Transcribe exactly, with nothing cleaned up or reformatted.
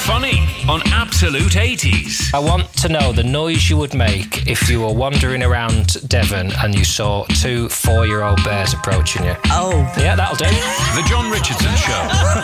Funny on Absolute eighties. I want to know the noise you would make if you were wandering around Devon and you saw two four-year-old bears approaching you. Oh. Yeah, that'll do. The John Richardson Show.